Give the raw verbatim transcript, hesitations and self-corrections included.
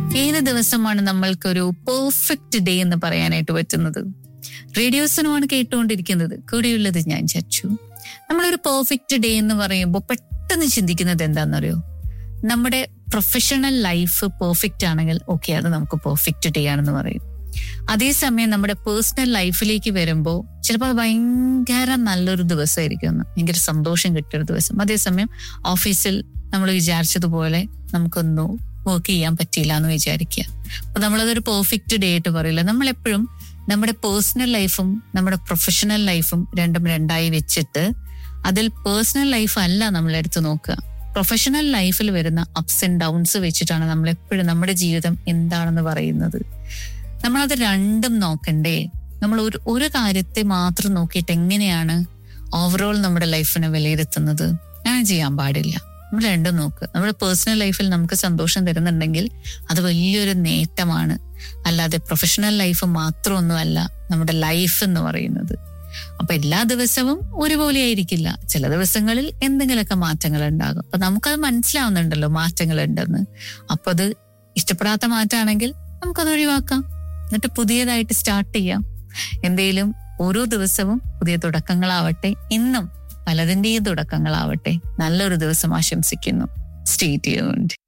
ഏത് ദിവസമാണ് നമ്മൾക്കൊരു പെർഫെക്റ്റ് ഡേ എന്ന് പറയാനായിട്ട് പറ്റുന്നത്? റേഡിയോസിനുമാണ് കേട്ടുകൊണ്ടിരിക്കുന്നത്. കൂടെയുള്ളത് ഞാൻ ചച്ചു. നമ്മളൊരു പെർഫെക്റ്റ് ഡേ എന്ന് പറയുമ്പോൾ പെട്ടെന്ന് ചിന്തിക്കുന്നത് എന്താണെന്നറിയോ? നമ്മുടെ പ്രൊഫഷണൽ ലൈഫ് പെർഫെക്റ്റ് ആണെങ്കിൽ ഓക്കെ, അത് നമുക്ക് പെർഫെക്റ്റ് ഡേ ആണെന്ന് പറയും. അതേസമയം നമ്മുടെ പേഴ്സണൽ ലൈഫിലേക്ക് വരുമ്പോൾ ചിലപ്പോൾ ഭയങ്കര നല്ലൊരു ദിവസമായിരിക്കും, ഭയങ്കര സന്തോഷം കിട്ടിയൊരു ദിവസം. അതേസമയം ഓഫീസിൽ നമ്മൾ വിചാരിച്ചതുപോലെ നമുക്കൊന്നും വർക്ക് ചെയ്യാൻ പറ്റിയില്ല എന്ന് വിചാരിക്കുക. അപ്പൊ നമ്മളതൊരു പെർഫെക്റ്റ് ഡേ ആയിട്ട് പറയില്ല. നമ്മളെപ്പോഴും നമ്മുടെ പേഴ്സണൽ ലൈഫും നമ്മുടെ പ്രൊഫഷണൽ ലൈഫും രണ്ടും രണ്ടായി വെച്ചിട്ട് അതിൽ പേഴ്സണൽ ലൈഫ് അല്ല നമ്മളെടുത്ത് നോക്കുക, പ്രൊഫഷണൽ ലൈഫിൽ വരുന്ന അപ്സ് ആൻഡ് ഡൗൺസ് വെച്ചിട്ടാണ് നമ്മളെപ്പോഴും നമ്മുടെ ജീവിതം എന്താണെന്ന് പറയുന്നത്. നമ്മളത് രണ്ടും നോക്കണ്ടേ? നമ്മൾ ഒരു ഒരു കാര്യത്തെ മാത്രം നോക്കിയിട്ട് എങ്ങനെയാണ് ഓവറോൾ നമ്മുടെ ലൈഫിനെ വിലയിരുത്തുന്നത്? അങ്ങനെ ചെയ്യാൻ പാടില്ല. നമ്മൾ രണ്ടും നോക്കുക. നമ്മുടെ പേഴ്സണൽ ലൈഫിൽ നമുക്ക് സന്തോഷം തരുന്നുണ്ടെങ്കിൽ അത് വലിയൊരു നേട്ടമാണ്. അല്ലാതെ പ്രൊഫഷണൽ ലൈഫ് മാത്രമൊന്നുമല്ല നമ്മുടെ ലൈഫ് എന്ന് പറയുന്നത്. അപ്പൊ എല്ലാ ദിവസവും ഒരുപോലെ ആയിരിക്കില്ല. ചില ദിവസങ്ങളിൽ എന്തെങ്കിലുമൊക്കെ മാറ്റങ്ങൾ ഉണ്ടാകും. അപ്പൊ നമുക്കത് മനസ്സിലാവുന്നുണ്ടല്ലോ മാറ്റങ്ങൾ ഉണ്ടെന്ന്. അപ്പൊ അത് ഇഷ്ടപ്പെടാത്ത മാറ്റമാണെങ്കിൽ നമുക്കത് ഒഴിവാക്കാം, എന്നിട്ട് പുതിയതായിട്ട് സ്റ്റാർട്ട് ചെയ്യാം. എന്തേലും ഓരോ ദിവസവും പുതിയ തുടക്കങ്ങളാവട്ടെ. ഇന്നും പലതിന്റെയും തുടക്കങ്ങളാവട്ടെ. നല്ലൊരു ദിവസം ആശംസിക്കുന്നു. Stay tuned.